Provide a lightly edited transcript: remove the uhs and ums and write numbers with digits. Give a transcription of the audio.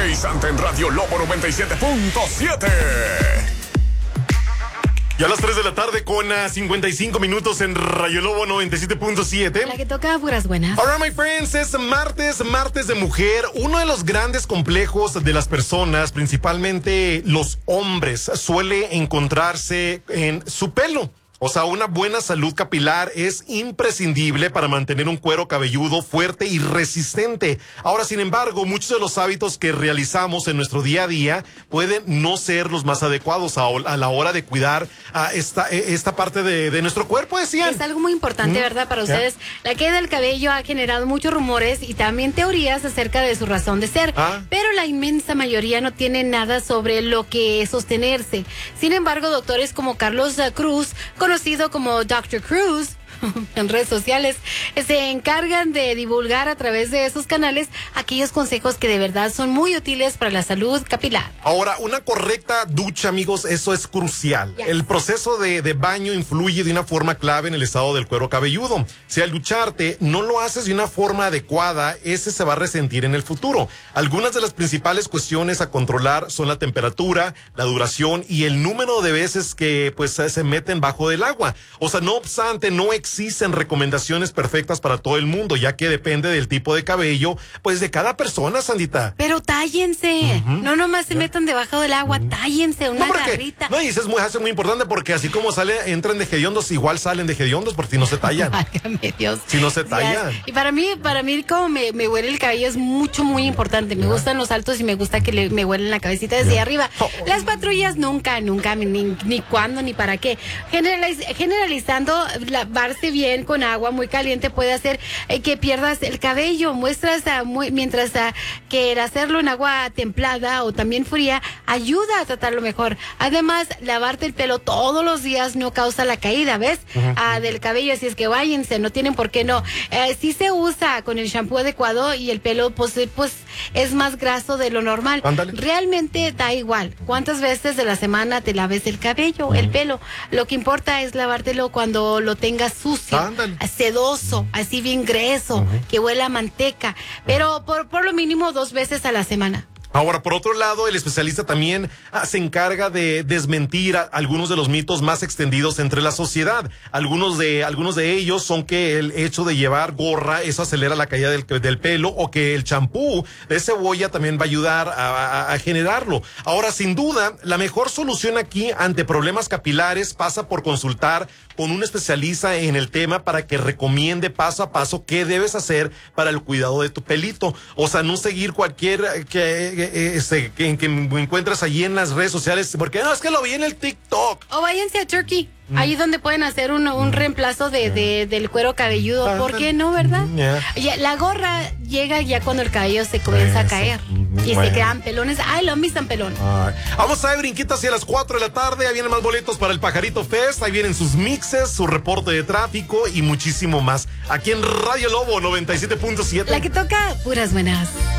energizante en Radio Lobo 97.7. Ya a las 3 de la tarde con 55 minutos en Radio Lobo 97.7. La que toca puras buenas. Alright, my friends, es martes de mujer. Uno de los grandes complejos de las personas, principalmente los hombres, suele encontrarse en su pelo. O sea, una buena salud capilar es imprescindible para mantener un cuero cabelludo fuerte y resistente. Ahora, sin embargo, muchos de los hábitos que realizamos en nuestro día a día pueden no ser los más adecuados a la hora de cuidar a esta parte de nuestro cuerpo, decían. Es algo muy importante, ¿verdad? Para ustedes. La caída del cabello ha generado muchos rumores y también teorías acerca de su razón de ser. Pero la inmensa mayoría no tiene nada sobre lo que sostenerse. Sin embargo, doctores como Carlos Cruz, conocido como Dr. Cruz en redes sociales, se encargan de divulgar a través de esos canales aquellos consejos que de verdad son muy útiles para la salud capilar. Ahora, una correcta ducha, amigos, eso es crucial. Yes. El proceso de baño influye de una forma clave en el estado del cuero cabelludo. Si al ducharte no lo haces de una forma adecuada, ese se va a resentir en el futuro. Algunas de las principales cuestiones a controlar son la temperatura, la duración y el número de veces que pues se meten bajo del agua. O sea, no obstante, no existen recomendaciones perfectas para todo el mundo, ya que depende del tipo de cabello, pues de cada persona, Sandita. Pero tállense, no nomás se metan debajo del agua, tállense una garrita. No, y eso es muy importante porque así como entran de hediondos, igual salen de hediondos porque si no se tallan. Válgame Dios. Si no se tallan. Y para mí como me huele el cabello es muy importante. Me gustan los altos y me gusta que me huelen la cabecita desde arriba. Las patrullas nunca, ni cuándo, ni para qué. Generalizando, lavarse bien con agua muy caliente puede hacer que pierdas el cabello. Mientras que el hacerlo en agua templada o también fría ayuda a tratarlo mejor. Además, lavarte el pelo todos los días no causa la caída, ¿ves? Del cabello, así es que váyanse, no tienen por qué no. Si se usa con el shampoo adecuado y el pelo pues es más graso de lo normal. Ándale. Realmente da igual cuántas veces de la semana te laves el cabello, el pelo. Lo que importa es lavártelo cuando lo tengas sucio, sedoso, así bien grueso, que huela a manteca, pero por lo mínimo 2 veces a la semana. Ahora, por otro lado, el especialista también se encarga de desmentir algunos de los mitos más extendidos entre la sociedad. Algunos de ellos son que el hecho de llevar gorra, eso acelera la caída del pelo, o que el champú de cebolla también va a ayudar a generarlo. Ahora, sin duda, la mejor solución aquí ante problemas capilares pasa por consultar con un especialista en el tema para que recomiende paso a paso qué debes hacer para el cuidado de tu pelito. O sea, no seguir cualquier que me encuentras allí en las redes sociales, porque no, es que lo vi en el TikTok. O váyanse a Turkey, ahí donde pueden hacer un reemplazo del cuero cabelludo. ¿Por qué no, verdad? La gorra llega ya cuando el cabello se comienza a caer y se quedan pelones. Ay, lo mismo pelón. Vamos a ver, brinquita, hacia las 4 de la tarde. Ahí vienen más boletos para el Pajarito Fest. Ahí vienen sus mixes, su reporte de tráfico y muchísimo más. Aquí en Radio Lobo 97.7. La que toca puras buenas.